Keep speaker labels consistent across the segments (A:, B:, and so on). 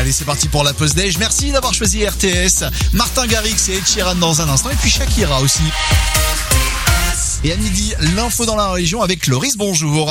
A: Allez, c'est parti pour la pause déj. Merci d'avoir choisi RTS. Martin Garrix et Ed Sheeran dans un instant. Et puis Shakira aussi. Et à midi, l'info dans la région avec Loris. Bonjour.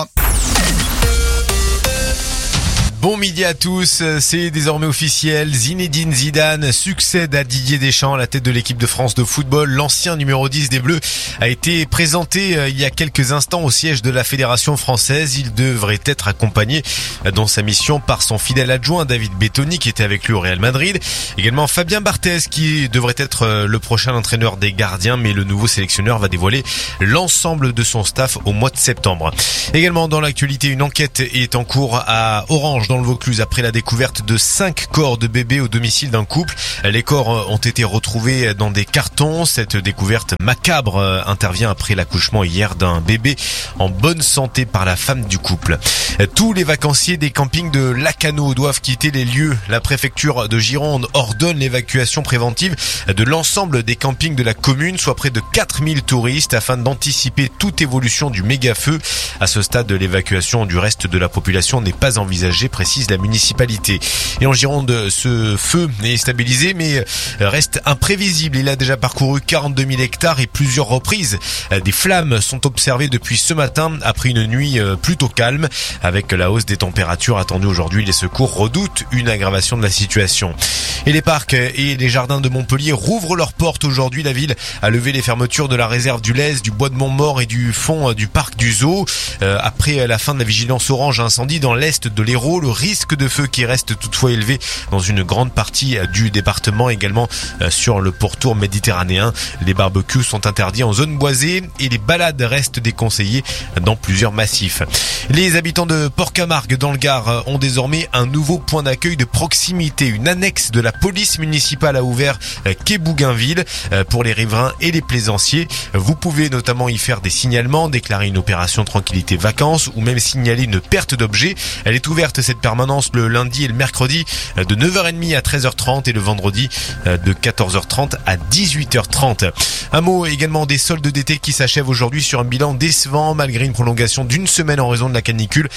B: Bon midi à tous, c'est désormais officiel, Zinedine Zidane succède à Didier Deschamps à la tête de l'équipe de France de football. L'ancien numéro 10 des Bleus a été présenté il y a quelques instants au siège de la Fédération française. Il devrait être accompagné dans sa mission par son fidèle adjoint David Bettoni qui était avec lui au Real Madrid. Également Fabien Barthez qui devrait être le prochain entraîneur des gardiens, mais le nouveau sélectionneur va dévoiler l'ensemble de son staff au mois de septembre. Également dans l'actualité, une enquête est en cours à Orange dans le Vaucluse après la découverte de 5 corps de bébés au domicile d'un couple. Les corps ont été retrouvés dans des cartons. Cette découverte macabre intervient après l'accouchement hier d'un bébé en bonne santé par la femme du couple. Tous les vacanciers des campings de Lacanau doivent quitter les lieux. La préfecture de Gironde ordonne l'évacuation préventive de l'ensemble des campings de la commune, soit près de 4000 touristes, afin d'anticiper toute évolution du méga-feu. À ce stade, l'évacuation du reste de la population n'est pas envisagée, précise la municipalité. Et en Gironde, ce feu est stabilisé mais reste imprévisible. Il a déjà parcouru 42 000 hectares et plusieurs reprises. Des flammes sont observées depuis ce matin après une nuit plutôt calme. Avec la hausse des températures attendues aujourd'hui, les secours redoutent une aggravation de la situation. Et les parcs et les jardins de Montpellier rouvrent leurs portes aujourd'hui. La ville a levé les fermetures de la réserve du Lez, du Bois de Montmort et du fond du parc du Zoo. Après la fin de la vigilance orange incendie dans l'est de l'Hérault, le risque de feu qui reste toutefois élevé dans une grande partie du département, également sur le pourtour méditerranéen. Les barbecues sont interdits en zone boisée et les balades restent déconseillées dans plusieurs massifs. Les habitants de Port-Camargue dans le Gard ont désormais un nouveau point d'accueil de proximité. Une annexe de la police municipale a ouvert quai Bougainville pour les riverains et les plaisanciers. Vous pouvez notamment y faire des signalements, déclarer une opération tranquillité vacances ou même signaler une perte d'objet. Elle est ouverte cette permanence le lundi et le mercredi de 9h30 à 13h30 et le vendredi de 14h30 à 18h30. Un mot également des soldes d'été qui s'achèvent aujourd'hui sur un bilan décevant malgré une prolongation d'une semaine en raison de la canicule.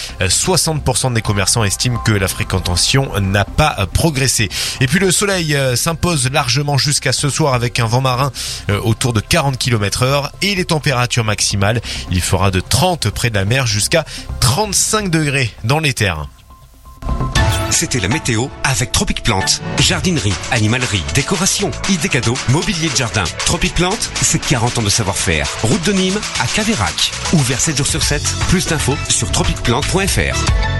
B: 60% des commerçants estiment que la fréquentation n'a pas progressé. Et puis le soleil s'impose largement jusqu'à ce soir avec un vent marin autour de 40 km/h et les températures maximales. Il fera de 30 près de la mer jusqu'à 35 degrés dans les terres.
C: C'était la météo avec Tropic Plante. Jardinerie, animalerie, décoration, idées cadeaux, mobilier de jardin. Tropic Plante, c'est 40 ans de savoir-faire. Route de Nîmes à Caveyrac. Ouvert 7 jours sur 7. Plus d'infos sur tropicplante.fr.